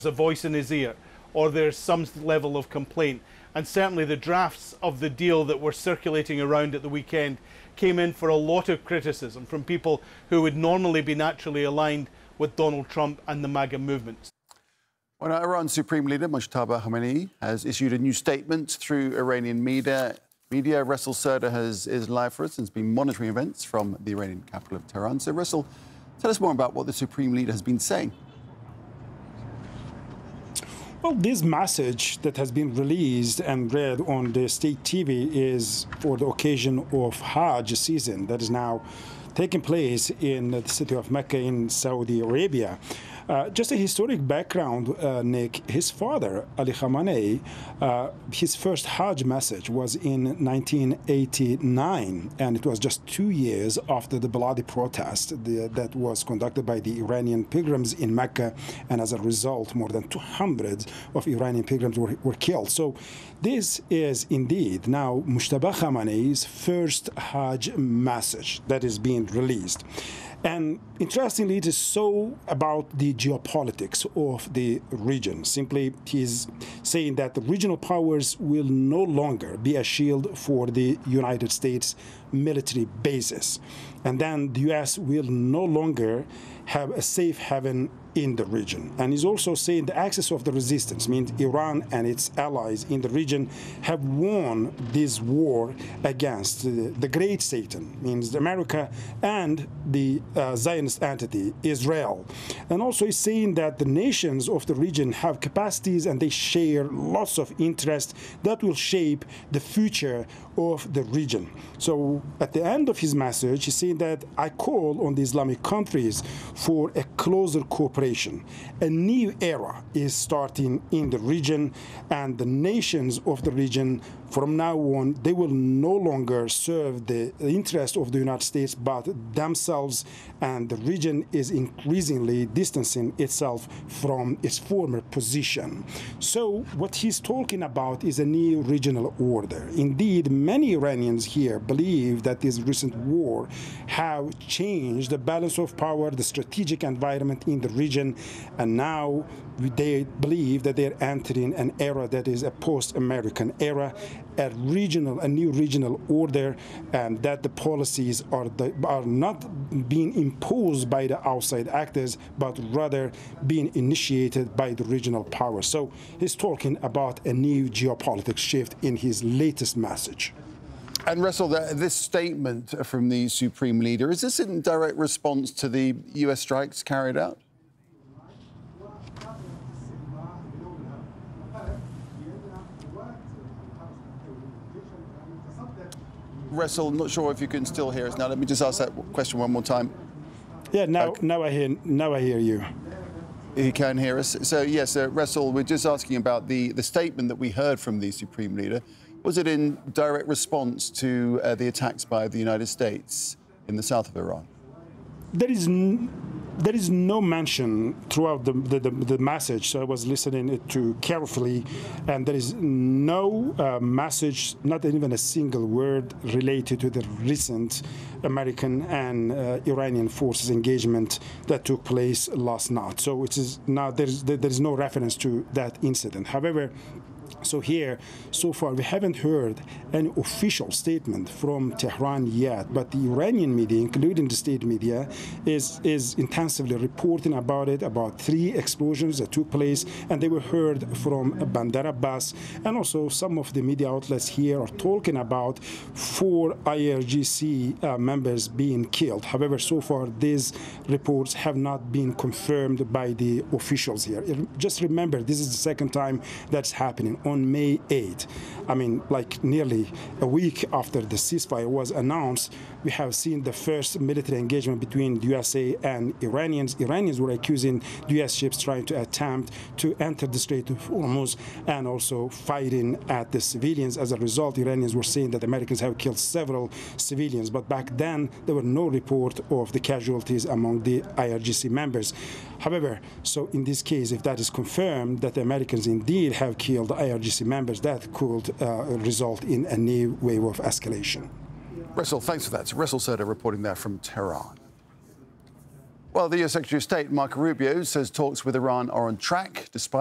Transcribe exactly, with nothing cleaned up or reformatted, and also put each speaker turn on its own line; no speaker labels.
a voice in his ear, or there's some level of complaint. And certainly the drafts of the deal that were circulating around at the weekend came in for a lot of criticism from people who would normally be naturally aligned with Donald Trump and the MAGA movements.
Well, Iran's Supreme Leader Mojtaba Khamenei has issued a new statement through Iranian media. Media, Russell Serda has, is live for us and has been monitoring events from the Iranian capital of Tehran. So, Russell, tell us more about what the Supreme Leader has been saying.
Well, this message that has been released and read on the state T V is for the occasion of Hajj season that is now taking place in the city of Mecca in Saudi Arabia. Uh, just a historic background, uh, Nick. His father, Ali Khamenei, uh, his first Hajj message was in nineteen eighty-nine, and it was just two years after the bloody protest the, that was conducted by the Iranian pilgrims in Mecca, and as a result, more than two hundred of Iranian pilgrims were, were killed. So this is indeed now Mojtaba Khamenei's first Hajj message that is being released. And interestingly, it is so about the geopolitics of the region. Simply, he's saying that the regional powers will no longer be a shield for the United States military bases. And then the U S will no longer have a safe haven in the region. And he's also saying the axis of the resistance means Iran and its allies in the region have won this war against the, the great Satan, means America and the uh, Zionist entity, Israel. And also he's saying that the nations of the region have capacities and they share lots of interest that will shape the future of the region. So at the end of his message, he's saying that I call on the Islamic countries for a closer cooperation. A new era is starting in the region, and the nations of the region from now on, they will no longer serve the interest of the United States, but themselves, and the region is increasingly distancing itself from its former position. So what he's talking about is a new regional order. Indeed, many Iranians here believe that this recent war have changed the balance of power, the strategic environment in the region, and now they believe that they're entering an era that is a post-American era, a regional, a new regional order, and that the policies are the, are not being imposed by the outside actors, but rather being initiated by the regional power. So he's talking about a new geopolitics shift in his latest message.
And Russell, this statement from the Supreme Leader, is this in direct response to the U S strikes carried out? Russell, I'm not sure if you can still hear us now. Let me just ask that question one more time.
Yeah, now,
okay.
now I hear. Now I hear you.
You can hear us. So yes, uh, Russell, we're just asking about the the statement that we heard from the Supreme Leader. Was it in direct response to uh, the attacks by the United States in the south of Iran?
There is n there is no mention throughout the, the, the, the message, so I was listening to carefully, and there is no uh, message, not even a single word related to the recent American and uh, Iranian forces engagement that took place last night. So it is now there is there is no reference to that incident. However, so here, so far, we haven't heard any official statement from Tehran yet, but the Iranian media, including the state media, is, is intensively reporting about it, about three explosions that took place, and they were heard from Bandar Abbas, and also some of the media outlets here are talking about four I R G C uh, members being killed. However, so far, these reports have not been confirmed by the officials here. Just remember, this is the second time that's happening. On May eighth, I mean, like nearly a week after the ceasefire was announced, we have seen the first military engagement between the U S A and Iranians. Iranians were accusing the U S ships trying to attempt to enter the Strait of Hormuz and also firing at the civilians. As a result, Iranians were saying that Americans have killed several civilians, but back then there were no report of the casualties among the I R G C members. However, so in this case, if that is confirmed that the Americans indeed have killed I R G C members, that could uh, result in a new wave of escalation.
Russell, thanks for that. So Russell Serda reporting there from Tehran. Well, the U S Secretary of State, Marco Rubio, says talks with Iran are on track, despite